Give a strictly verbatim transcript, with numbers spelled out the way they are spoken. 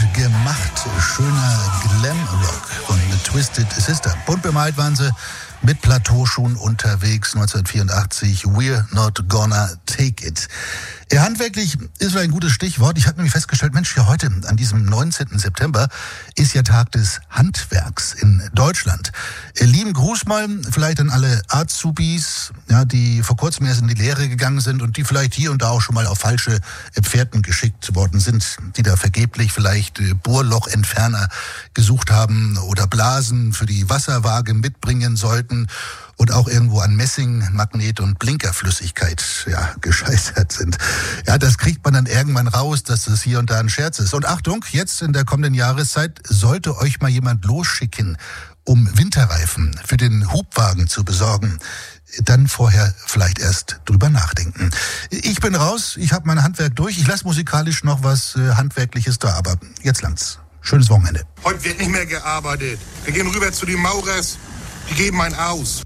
gemacht. Schöner Glam-Rock von The Twisted Sister. Bunt bemalt waren sie mit Plateauschuhen unterwegs neunzehnhundertvierundachtzig. We're not gonna take it. Ja, handwerklich ist ein gutes Stichwort. Ich habe nämlich festgestellt, Mensch, ja, heute an diesem neunzehnten September ist ja Tag des Handwerks in Deutschland. Lieben Gruß mal vielleicht an alle Azubis, ja, die vor kurzem erst in die Lehre gegangen sind und die vielleicht hier und da auch schon mal auf falsche Pferden geschickt worden sind, die da vergeblich vielleicht Bohrlochentferner gesucht haben oder Blasen für die Wasserwaage mitbringen sollten und auch irgendwo an Messing, Magnet und Blinkerflüssigkeit ja, gescheitert sind. Ja, das kriegt man dann irgendwann raus, dass das hier und da ein Scherz ist. Und Achtung, jetzt in der kommenden Jahreszeit sollte euch mal jemand losschicken, um Winterreifen für den Hubwagen zu besorgen. Dann vorher vielleicht erst drüber nachdenken. Ich bin raus, ich habe mein Handwerk durch. Ich lasse musikalisch noch was äh, Handwerkliches da, aber jetzt langt's. Schönes Wochenende. Heute wird nicht mehr gearbeitet. Wir gehen rüber zu den Maurers, die geben einen aus.